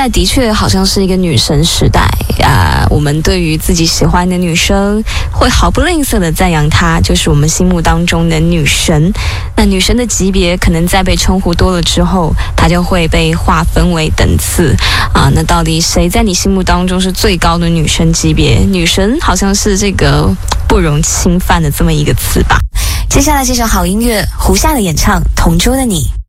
代的确好像是一个女神时代我们对于自己喜欢的女生会毫不吝啬的赞扬她，就是我们心目当中的女神。那女神的级别可能在被称呼多了之后，她就会被划分为等次那到底谁在你心目当中是最高的女神级别？女神好像是这个不容侵犯的这么一个词吧。接下来这首好音乐，胡夏的演唱《同桌的你》。